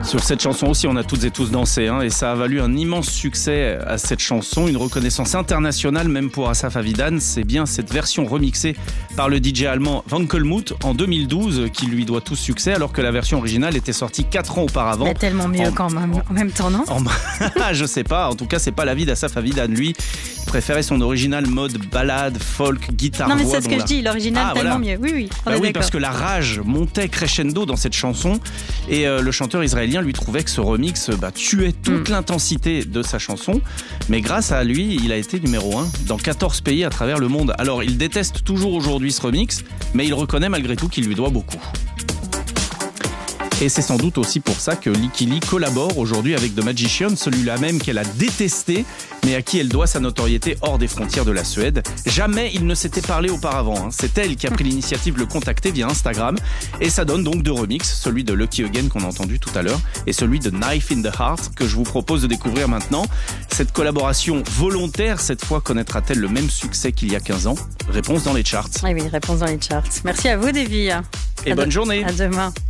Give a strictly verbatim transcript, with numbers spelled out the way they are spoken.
Sur cette chanson aussi, on a toutes et tous dansé, hein, et ça a valu un immense succès à cette chanson, une reconnaissance internationale même pour Asaf Avidan. C'est bien cette version remixée par le D J allemand Wankelmuth en deux mille douze qui lui doit tout ce succès, alors que la version originale était sortie quatre ans auparavant. Mais tellement mieux en... quand même, en même temps, non en... Je sais pas, en tout cas c'est pas l'avis d'Asaf Avidan. Lui, il préférait son original mode ballade, folk, guitare. Non mais voix, c'est ce que la... je dis, l'original ah, tellement voilà. mieux. Oui, oui, on bah est oui, d'accord. parce que la rage montait crescendo dans cette chanson et euh, le chanteur israélien lui trouvait que ce remix bah, tuait toute mm. l'intensité de sa chanson, mais grâce à lui, il a été numéro un dans quatorze pays à travers le monde. Alors il déteste toujours aujourd'hui ce remix, mais il reconnaît malgré tout qu'il lui doit beaucoup. Et c'est sans doute aussi pour ça que Lykke Li collabore aujourd'hui avec The Magician, celui-là même qu'elle a détesté, mais à qui elle doit sa notoriété hors des frontières de la Suède. Jamais il ne s'était parlé auparavant. C'est elle qui a pris l'initiative de le contacter via Instagram. Et ça donne donc deux remixes, celui de Lucky Again qu'on a entendu tout à l'heure et celui de Knife in the Heart que je vous propose de découvrir maintenant. Cette collaboration volontaire, cette fois, connaîtra-t-elle le même succès qu'il y a quinze ans? Réponse dans les charts. Oui, oui, réponse dans les charts. Merci à vous, Davy. Et à bonne de... journée. À demain.